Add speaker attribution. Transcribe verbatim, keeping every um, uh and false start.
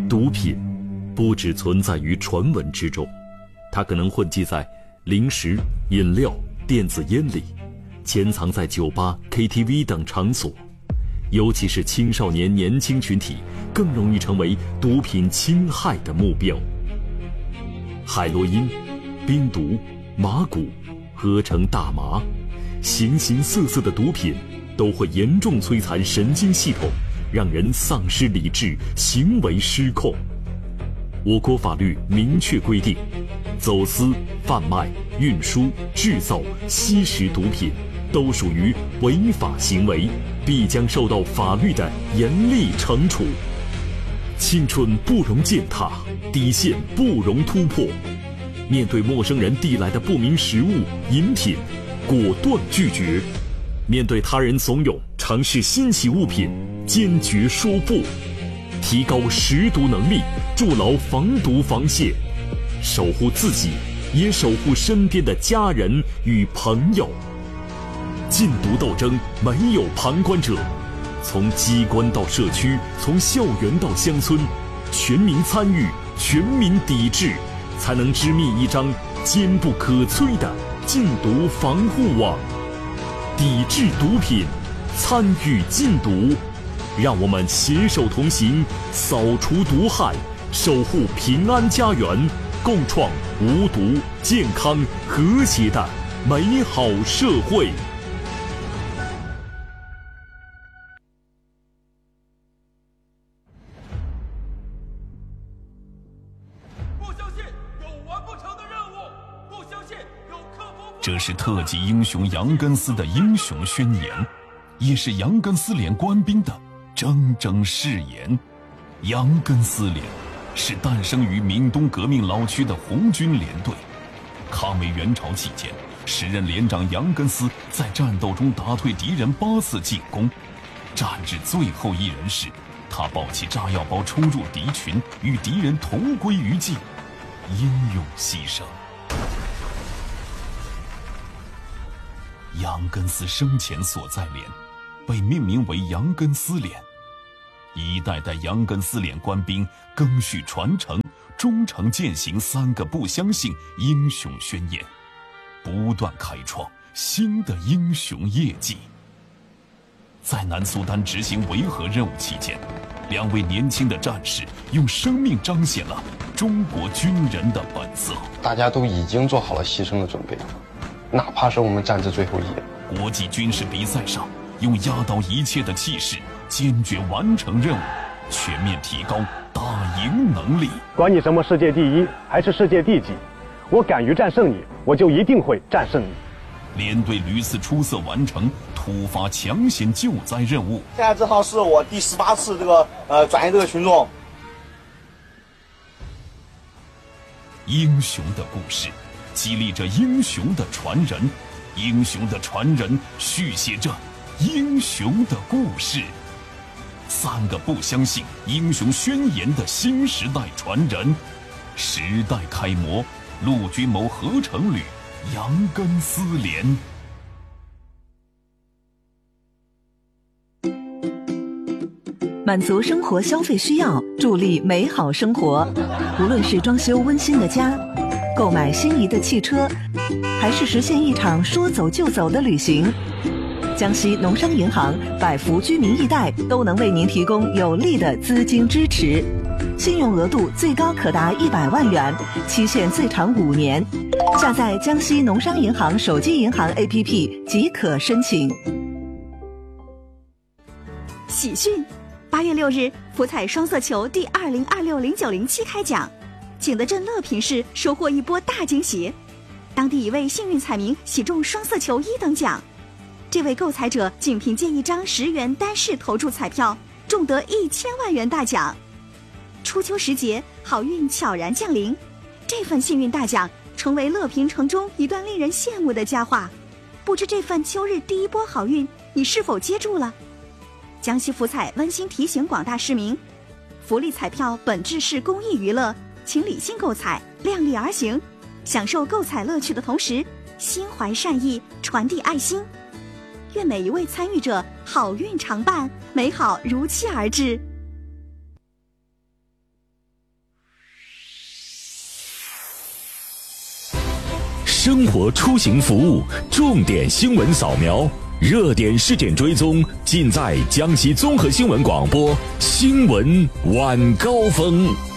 Speaker 1: 毒品不只存在于传闻之中，它可能混迹在零食、饮料、电子烟里，潜藏在酒吧、K T V 等场所。尤其是青少年年轻群体更容易成为毒品侵害的目标。海洛因、冰毒、麻古、合成大麻，形形色色的毒品都会严重摧残神经系统，让人丧失理智，行为失控。我国法律明确规定，走私、贩卖、运输、制造、吸食毒品都属于违法行为，必将受到法律的严厉惩处。青春不容践踏，底线不容突破。面对陌生人递来的不明食物、饮品，果断拒绝；面对他人怂恿尝试新奇物品，坚决说不。提高识毒能力，筑牢防毒防线，守护自己，也守护身边的家人与朋友。禁毒斗争没有旁观者，从机关到社区，从校园到乡村，全民参与，全民抵制，才能织密一张坚不可摧的禁毒防护网。抵制毒品，参与禁毒，让我们携手同行，扫除毒害，守护平安家园，共创无毒、健康、和谐的美好社会。
Speaker 2: 这是特级英雄杨根思的英雄宣言，也是杨根思连官兵的铮铮誓言。杨根思连是诞生于闽东革命老区的红军连队。抗美援朝期间，时任连长杨根思在战斗中打退敌人八次进攻，战至最后一人时，他抱起炸药包冲入敌群，与敌人同归于尽，英勇牺牲。杨根思生前所在连被命名为杨根思连，一代代杨根思连官兵赓续传承，忠诚践行三个不相信英雄宣言，不断开创新的英雄业绩。在南苏丹执行维和任务期间，两位年轻的战士用生命彰显了中国军人的本色。
Speaker 3: 大家都已经做好了牺牲的准备，哪怕是我们战至最后一夜。
Speaker 2: 国际军事比赛上，用压倒一切的气势，坚决完成任务，全面提高打赢能力。
Speaker 4: 管你什么世界第一还是世界第几，我敢于战胜你，我就一定会战胜你。
Speaker 2: 连队屡次出色完成突发抢险救灾任务。
Speaker 5: 现在正好是我第十八次这个呃转移这个群众。
Speaker 2: 英雄的故事激励着英雄的传人，英雄的传人续写着英雄的故事。三个不相信英雄宣言的新时代传人，时代楷模，陆军某合成旅杨根思连。
Speaker 6: 满足生活消费需要，助力美好生活。无论是装修温馨的家，购买心仪的汽车，还是实现一场说走就走的旅行，江西农商银行百福居民易贷都能为您提供有力的资金支持，信用额度最高可达一百万元，期限最长五年。下载江西农商银行手机银行 A P P 即可申请。
Speaker 7: 喜讯！八月六日，福彩双色球第二零二六零九零七开奖，景德镇乐平市收获一波大惊喜，当地一位幸运彩民喜中双色球一等奖。这位购彩者仅凭借一张十元单式投注彩票，中得一千万元大奖。初秋时节，好运悄然降临，这份幸运大奖成为乐平城中一段令人羡慕的佳话。不知这份秋日第一波好运，你是否接住了？江西福彩温馨提醒广大市民，福利彩票本质是公益娱乐，请理性购彩，量力而行，享受购彩乐趣的同时，心怀善意，传递爱心。愿每一位参与者好运常伴，美好如期而至。
Speaker 8: 生活出行服务，重点新闻扫描，热点事件追踪，尽在江西综合新闻广播新闻晚高峰。